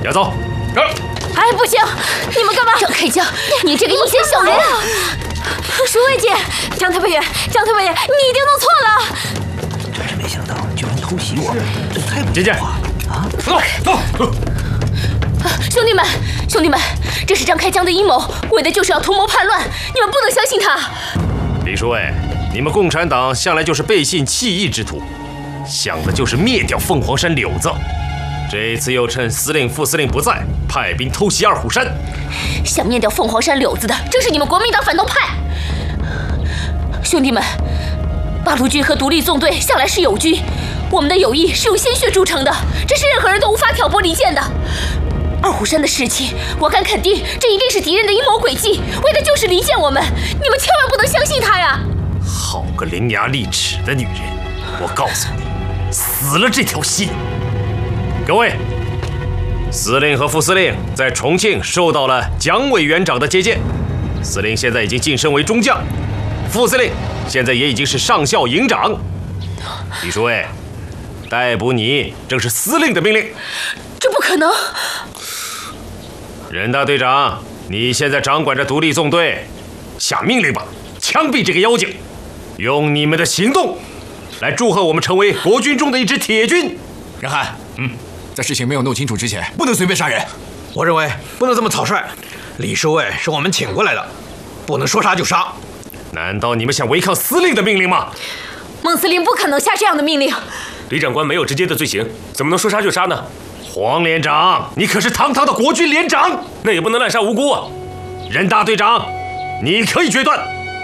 押走。 哎，不行！你们干嘛？ 张开江，你这个阴险小人！ 淑慧姐，张特派员，你一定弄错了。 真是没想到，居然偷袭我，这太不姐啊！ 走。 兄弟们，这是张开江的阴谋，为的就是要图谋叛乱，你们不能相信他。 李书伟，你们共产党向来就是背信弃义之徒，想的就是灭掉凤凰山柳子。这一次又趁司令、副司令不在，派兵偷袭二虎山。 想灭掉凤凰山柳子的，正是你们国民党反动派。兄弟们，八路军和独立纵队向来是友军，我们的友谊是用鲜血铸成的，这是任何人都无法挑拨离间的。二虎山的事情，我敢肯定，这一定是敌人的阴谋诡计，为的就是离间我们。你们千万不能相信他呀！ 好个伶牙俐齿的女人！我告诉你，死了这条心！各位，司令和副司令在重庆受到了蒋委员长的接见，司令现在已经晋升为中将，副司令现在也已经是上校营长。李书伟，逮捕你正是司令的命令。 这不可能！ 任大队长，你现在掌管着独立纵队，下命令吧，枪毙这个妖精，用你们的行动来祝贺我们成为国军中的一支铁军。 任翰，在事情没有弄清楚之前，不能随便杀人。 我认为不能这么草率。李书伟是我们请过来的，不能说杀就杀。 难道你们想违抗司令的命令吗？ 孟司令不可能下这样的命令。 李长官没有直接的罪行，怎么能说杀就杀呢？ 黄连长，你可是堂堂的国军连长， 那也不能滥杀无辜啊！ 任大队长，你可以决断。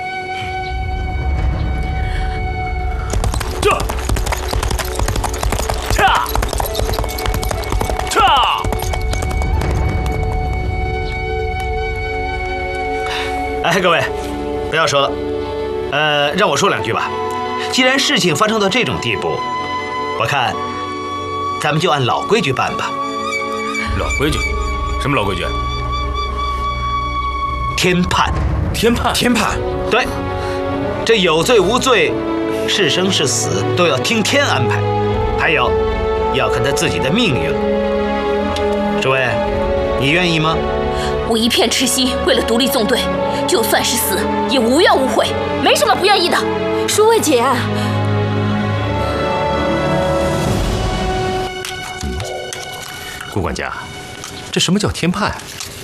哎，各位，不要说了，让我说两句吧。既然事情发生到这种地步，我看咱们就按老规矩办吧。 老规矩？什么老规矩？ 天判。 天判。 对，这有罪无罪，是生是死，都要听天安排。还有，要看他自己的命运。诸位，你愿意吗？ 我一片痴心，为了独立纵队，就算是死也无怨无悔，没什么不愿意的。 淑慧姐， 顾管家，这什么叫天判？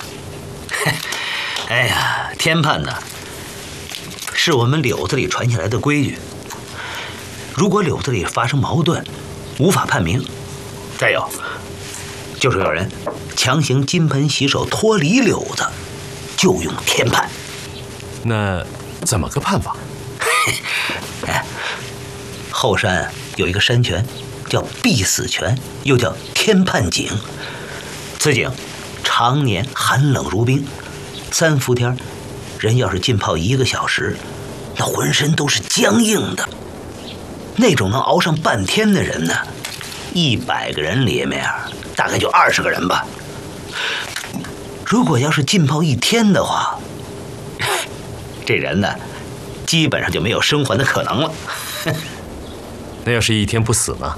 哎呀，天判呢，是我们柳子里传下来的规矩。如果柳子里发生矛盾，无法判明。再有，就是有人强行金盆洗手脱离柳子，就用天判。 那怎么个判法？ 哎，后山有一个山泉，叫必死泉，又叫天判井。此井常年寒冷如冰，3伏天，人要是浸泡1个小时，那浑身都是僵硬的。那种能熬上半天的人呢，100个人里面大概就20个人吧。如果要是浸泡1天的话，这人呢，基本上就没有生还的可能了。 那要是1天不死呢？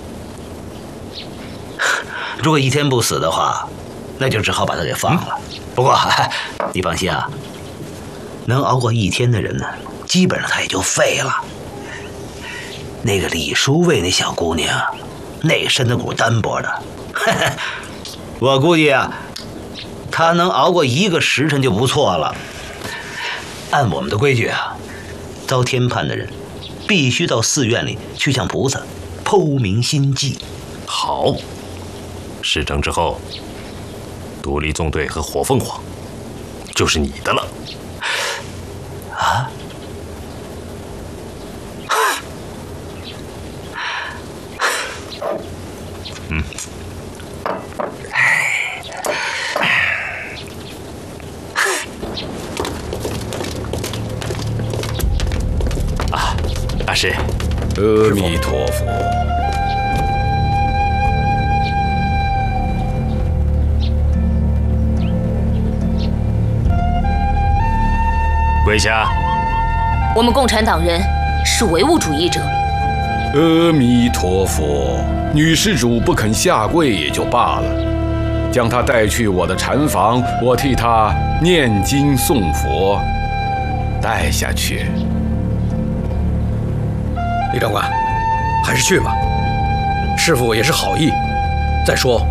如果1天不死的话，那就只好把他给放了。不过你放心啊，能熬过1天的人呢，基本上他也就废了。那个李淑卫那小姑娘，那身子骨单薄的，我估计啊，她能熬过1个时辰就不错了。按我们的规矩啊，遭天判的人必须到寺院里去向菩萨剖明心迹。 好，事成之后，独立纵队和火凤凰就是你的了。 啊？ 大师， 阿弥陀佛。 跪下。 我们共产党人是唯物主义者。 阿弥陀佛，女施主不肯下跪也就罢了， 将他带去我的禅房，我替他念经诵佛，带下去。 李长官，还是去吧。师傅也是好意，再说